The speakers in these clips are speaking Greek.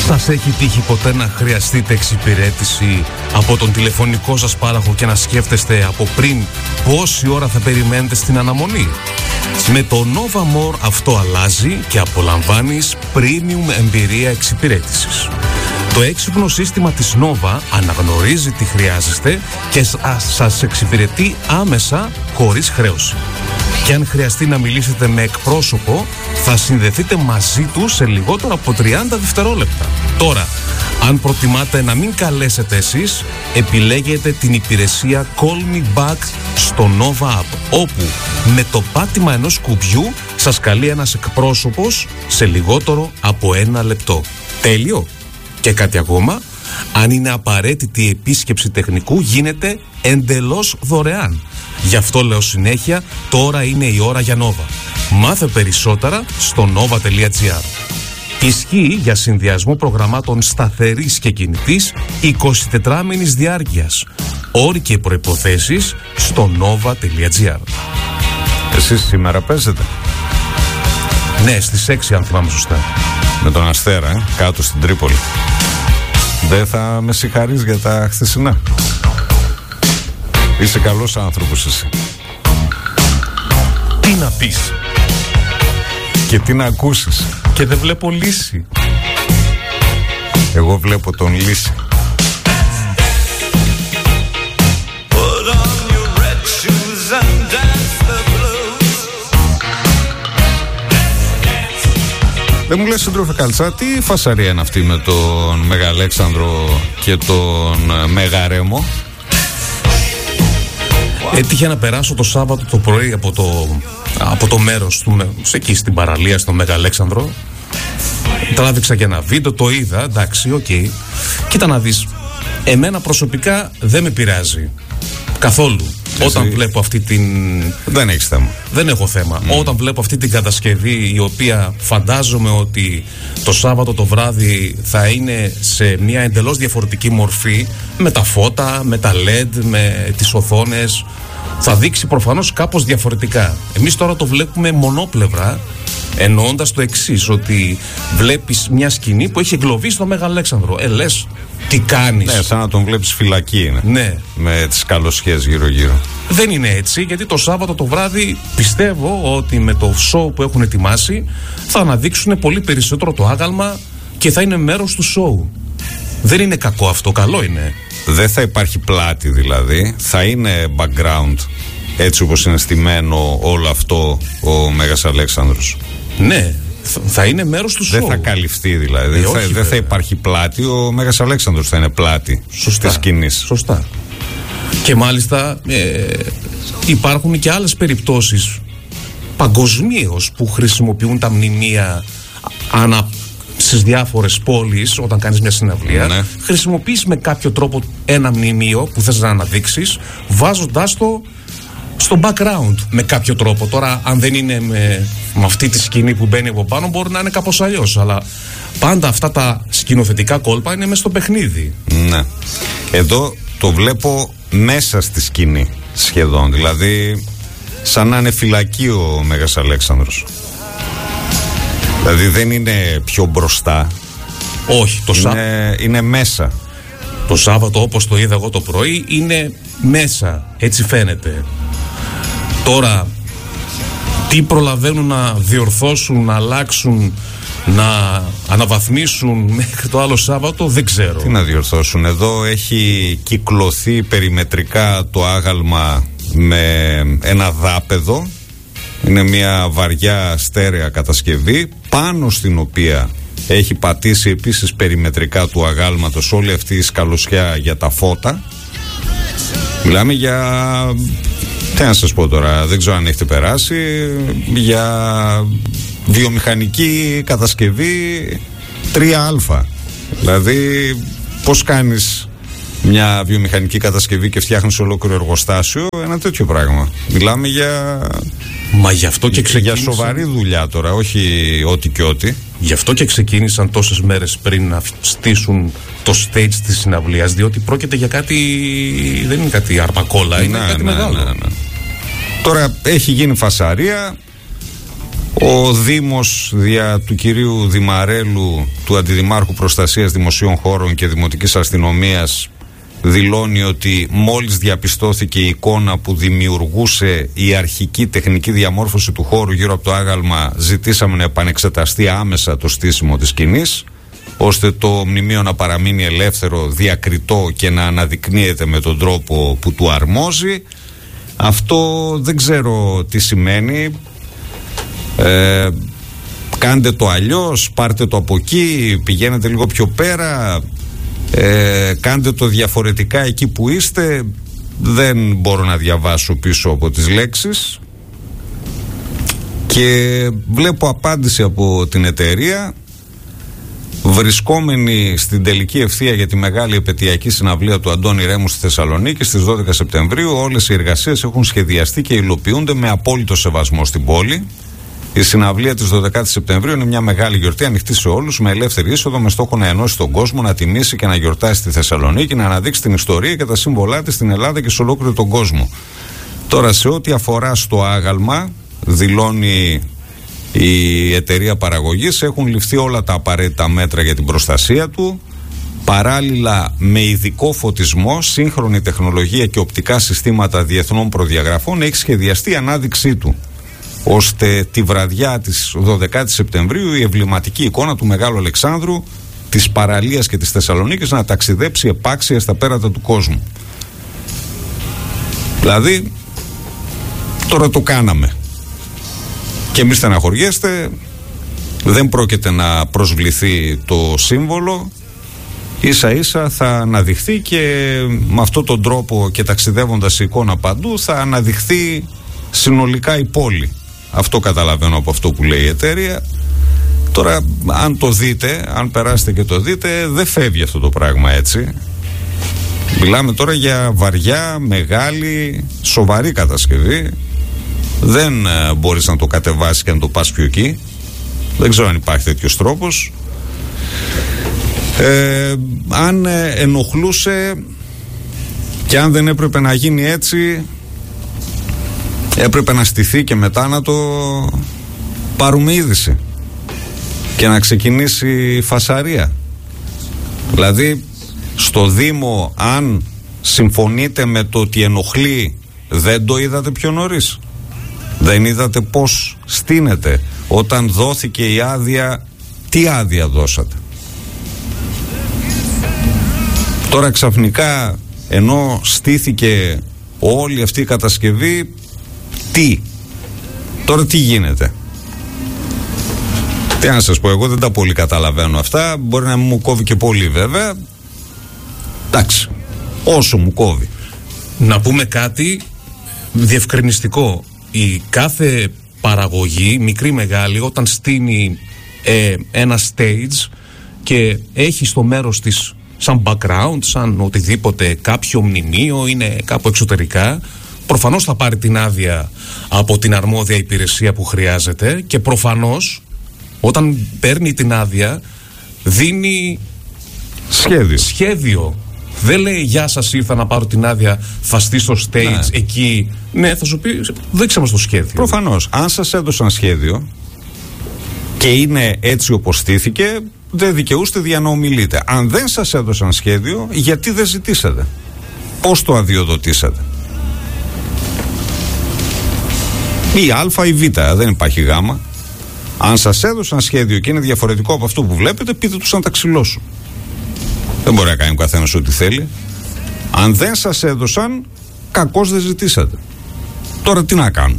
Σας έχει τύχει ποτέ να χρειαστείτε εξυπηρέτηση από τον τηλεφωνικό σας πάροχο και να σκέφτεστε από πριν πόση ώρα θα περιμένετε στην αναμονή? Με το Nova More αυτό αλλάζει και απολαμβάνεις premium εμπειρία εξυπηρέτησης. Το έξυπνο σύστημα της Nova αναγνωρίζει τι χρειάζεστε και σας εξυπηρετεί άμεσα χωρίς χρέωση. Και αν χρειαστεί να μιλήσετε με εκπρόσωπο, θα συνδεθείτε μαζί του σε λιγότερο από 30 δευτερόλεπτα. Τώρα, αν προτιμάτε να μην καλέσετε εσείς, επιλέγετε την υπηρεσία Call Me Back στο Nova App, όπου με το πάτημα ενός κουμπιού σας καλεί ένας εκπρόσωπος σε λιγότερο από 1 λεπτό. Τέλειο! Και κάτι ακόμα, αν είναι απαραίτητη η επίσκεψη τεχνικού, γίνεται εντελώς δωρεάν. Γι' αυτό λέω συνέχεια, τώρα είναι η ώρα για Nova. Μάθε περισσότερα στο nova.gr. Ισχύει για συνδυασμό προγραμμάτων σταθερής και κινητής 24 μήνης διάρκειας. Όροι και προϋποθέσεις στο nova.gr. Εσείς σήμερα παίζετε? Ναι, στις 6 αν θυμάμαι σωστά. Με τον Αστέρα, κάτω στην Τρίπολη. Δεν θα με συγχαρείς για τα χθεσινά? Είσαι καλός άνθρωπος εσύ. Τι να πεις? Και τι να ακούσεις? Και δεν βλέπω λύση. Εγώ βλέπω τον λύση. Δεν μου λες, σύντροφε Καλτσά, τι φασαρία είναι αυτή με τον Μεγαλέξανδρο και τον Μεγαρέμο? Έτυχε να περάσω το Σάββατο το πρωί από το μέρος του, εκεί στην παραλία, στο Μεγαλέξανδρο. Τράβηξα και ένα βίντεο, το είδα, εντάξει, οκ. Κοίτα να δεις, εμένα προσωπικά δεν με πειράζει καθόλου. Όταν βλέπω αυτή την... Δεν έχεις θέμα. Δεν έχω θέμα. Όταν βλέπω αυτή την κατασκευή, η οποία φαντάζομαι ότι το Σάββατο το βράδυ θα είναι σε μια εντελώς διαφορετική μορφή, με τα φώτα, με τα LED, με τις οθόνες, θα δείξει προφανώς κάπως διαφορετικά. Εμείς τώρα το βλέπουμε μονόπλευρα, εννοώντας το εξής, ότι βλέπεις μια σκηνή που έχει εγκλωβίσει στο Μεγαλέξανδρο. Λες, τι κάνεις? Ναι, σαν να τον βλέπεις φυλακή είναι. Ναι. Με τις καλοσχές γύρω-γύρω. Δεν είναι έτσι, γιατί το Σάββατο το βράδυ πιστεύω ότι με το show που έχουν ετοιμάσει θα αναδείξουν πολύ περισσότερο το άγαλμα και θα είναι μέρος του show. Δεν είναι κακό αυτό, καλό είναι. Δεν θα υπάρχει πλάτη δηλαδή, θα είναι background, έτσι όπως είναι στημένο όλο αυτό ο Μέγας Αλέξανδρος. Ναι, θα είναι μέρος του show. Δεν θα καλυφθεί δηλαδή, δεν θα υπάρχει πλάτη, ο Μέγας Αλέξανδρος θα είναι πλάτη της σκηνής. Σωστά. Και μάλιστα υπάρχουν και άλλες περιπτώσεις παγκοσμίως που χρησιμοποιούν τα μνημεία στις διάφορες πόλεις. Όταν κάνεις μια συναυλία, ναι, χρησιμοποιείς με κάποιο τρόπο ένα μνημείο που θες να αναδείξεις, βάζοντάς το στο background με κάποιο τρόπο. Τώρα αν δεν είναι με αυτή τη σκηνή που μπαίνει από πάνω, μπορεί να είναι κάπως αλλιώς, αλλά πάντα αυτά τα σκηνοθετικά κόλπα είναι μες στο παιχνίδι. Ναι. Εδώ το βλέπω μέσα στη σκηνή σχεδόν, δηλαδή σαν να είναι φυλακή ο Μέγας Αλέξανδρος. Δηλαδή δεν είναι πιο μπροστά. Όχι, είναι μέσα. Το Σάββατο, όπως το είδα εγώ το πρωί, είναι μέσα, έτσι φαίνεται. Τώρα τι προλαβαίνουν να διορθώσουν, να αλλάξουν, να αναβαθμίσουν μέχρι το άλλο Σάββατο, δεν ξέρω. Τι να διορθώσουν? Εδώ έχει κυκλωθεί περιμετρικά το άγαλμα με ένα δάπεδο. Είναι μια βαριά στέρεα κατασκευή, πάνω στην οποία έχει πατήσει επίσης περιμετρικά του αγάλματος όλη αυτή η σκαλωσιά για τα φώτα. Μιλάμε για... Τι να σας πω τώρα, δεν ξέρω αν έχετε περάσει, για βιομηχανική κατασκευή 3α. Δηλαδή πώς κάνεις μια βιομηχανική κατασκευή και φτιάχνεις ολόκληρο εργοστάσιο? Ένα τέτοιο πράγμα. Μιλάμε για... Μα γι' αυτό και ξεκίνησαν... Για σοβαρή δουλειά τώρα, όχι ό,τι και ό,τι. Γι' αυτό και ξεκίνησαν τόσες μέρες πριν να στήσουν το stage της συναυλίας, διότι πρόκειται για κάτι... δεν είναι κάτι αρπακόλα, είναι κάτι μεγάλο. Ναι. Τώρα έχει γίνει φασαρία. Ο Δήμος δια του κυρίου Δημαρέλου, του Αντιδημάρχου Προστασίας Δημοσίων Χώρων και Δημοτικής Αστυνομίας, δηλώνει ότι μόλις διαπιστώθηκε η εικόνα που δημιουργούσε η αρχική τεχνική διαμόρφωση του χώρου γύρω από το άγαλμα, ζητήσαμε να επανεξεταστεί άμεσα το στήσιμο της σκηνής, ώστε το μνημείο να παραμείνει ελεύθερο, διακριτό και να αναδεικνύεται με τον τρόπο που του αρμόζει. Αυτό δεν ξέρω τι σημαίνει. Κάντε το αλλιώς, πάρτε το από εκεί, πηγαίνετε λίγο πιο πέρα, κάντε το διαφορετικά εκεί που είστε. Δεν μπορώ να διαβάσω πίσω από τις λέξεις. Και βλέπω απάντηση από την εταιρεία, βρισκόμενοι στην τελική ευθεία για τη μεγάλη επετειακή συναυλία του Αντώνη Ρέμου στη Θεσσαλονίκη στις 12 Σεπτεμβρίου. Όλες οι εργασίες έχουν σχεδιαστεί και υλοποιούνται με απόλυτο σεβασμό στην πόλη. Η συναυλία της 12 Σεπτεμβρίου είναι μια μεγάλη γιορτή ανοιχτή σε όλους, με ελεύθερη είσοδο, με στόχο να ενώσει τον κόσμο, να τιμήσει και να γιορτάσει τη Θεσσαλονίκη, να αναδείξει την ιστορία και τα σύμβολά της στην Ελλάδα και σε ολόκληρο τον κόσμο. Τώρα, σε ό,τι αφορά στο άγαλμα, δηλώνει η εταιρεία παραγωγής, έχουν ληφθεί όλα τα απαραίτητα μέτρα για την προστασία του. Παράλληλα, με ειδικό φωτισμό, σύγχρονη τεχνολογία και οπτικά συστήματα διεθνών προδιαγραφών, έχει σχεδιαστεί η ανάδειξή του, ώστε τη βραδιά της 12 Σεπτεμβρίου η εμβληματική εικόνα του Μεγάλου Αλεξάνδρου, της παραλίας και της Θεσσαλονίκης να ταξιδέψει επάξια στα πέρατα του κόσμου. Δηλαδή, τώρα το κάναμε. Και μη στεναχωριέστε, δεν πρόκειται να προσβληθεί το σύμβολο, ίσα ίσα θα αναδειχθεί και με αυτόν τον τρόπο και ταξιδεύοντας η εικόνα παντού θα αναδειχθεί συνολικά η πόλη. Αυτό καταλαβαίνω από αυτό που λέει η εταιρεία. Τώρα, αν το δείτε, αν περάσετε και το δείτε, δεν φεύγει αυτό το πράγμα έτσι. Μιλάμε τώρα για βαριά, μεγάλη, σοβαρή κατασκευή. Δεν μπορείς να το κατεβάσεις και να το πας πιο εκεί. Δεν ξέρω αν υπάρχει τέτοιος τρόπος. Αν ενοχλούσε και αν δεν έπρεπε να γίνει έτσι, έπρεπε να στηθεί και μετά να το πάρουμε είδηση και να ξεκινήσει φασαρία. Δηλαδή, στο Δήμο, αν συμφωνείτε με το ότι ενοχλεί, δεν το είδατε πιο νωρίς? Δεν είδατε πως στείνεται? Όταν δόθηκε η άδεια, τι άδεια δώσατε? Τώρα ξαφνικά, ενώ στήθηκε όλη αυτή η κατασκευή, τώρα τι γίνεται? Τι να σας πω, εγώ δεν τα πολύ καταλαβαίνω αυτά. Μπορεί να μου κόβει και πολύ βέβαια. Εντάξει, όσο μου κόβει. Να πούμε κάτι διευκρινιστικό. Η κάθε παραγωγή, μικρή μεγάλη, όταν στείνει ένα stage και έχει στο μέρος της σαν background, σαν οτιδήποτε, κάποιο μνημείο, είναι κάπου εξωτερικά, προφανώς θα πάρει την άδεια από την αρμόδια υπηρεσία που χρειάζεται και προφανώς όταν παίρνει την άδεια δίνει σχέδιο. Δεν λέει γεια σας, ήρθα να πάρω την άδεια, θα στήσω στο stage εκεί. Ναι, θα σου πει δείξε μας το σχέδιο. Προφανώς, αν σας έδωσαν σχέδιο και είναι έτσι όπως στήθηκε, δεν δικαιούστε δια να ομιλείτε. Αν δεν σας έδωσαν σχέδιο, γιατί δεν ζητήσατε? Πώς το αδειοδοτήσατε? Ή Α ή Β, δεν υπάρχει Γ. Αν σας έδωσαν σχέδιο και είναι διαφορετικό από αυτό που βλέπετε, πείτε τους να τα ξυλώσουν. Δεν μπορεί να κάνει ο καθένας ό,τι θέλει. Αν δεν σας έδωσαν, κακώς δεν ζητήσατε. Τώρα τι να κάνουν?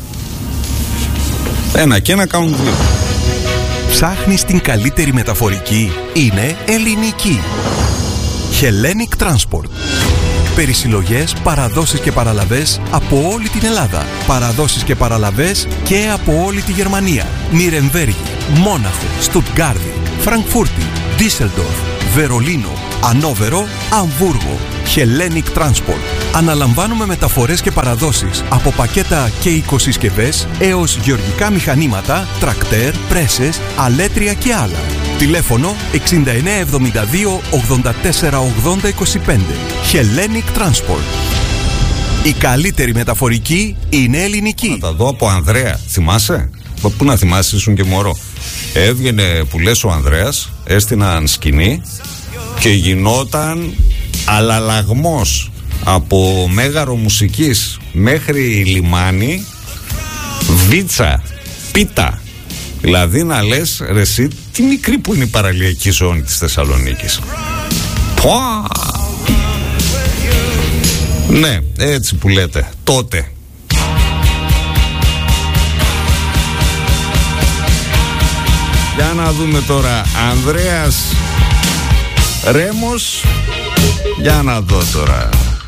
Ένα και ένα κάνουν δύο. Ψάχνεις την καλύτερη μεταφορική? Είναι ελληνική. Hellenic Transport. Περισυλλογές, παραδόσεις και παραλαβές από όλη την Ελλάδα. Παραδόσεις και παραλαβές και από όλη τη Γερμανία. Νιρεμβέργη, Μόναχο, Στουτγκάρδη, Φραγκφούρτη, Ντίσελντορφ, Βερολίνο, Ανόβερο, Αμβούργο. Hellenic Transport. Αναλαμβάνουμε μεταφορές και παραδόσεις από πακέτα και οικοσυσκευές έως γεωργικά μηχανήματα, τρακτέρ, πρέσες, αλέτρια και άλλα. Τηλέφωνο 6972 84 80 25. Hellenic Transport. Η καλύτερη μεταφορική είναι ελληνική. Να τα δω από Ανδρέα, θυμάσαι? Πού να θυμάσαι, ήσουν και μωρό. Έβγαινε που λες ο Ανδρέας, έστειναν σκηνή και γινόταν αλαλαγμός από Μέγαρο Μουσικής μέχρι Λιμάνι, βίτσα, πίτα. Δηλαδή να λες, ρε εσύ, τι μικρή που είναι η παραλιακή ζώνη της Θεσσαλονίκης. Πουά! Ναι, έτσι που λέτε, τότε. Για να δούμε τώρα, Ανδρέας Ρέμος, για να δω τώρα.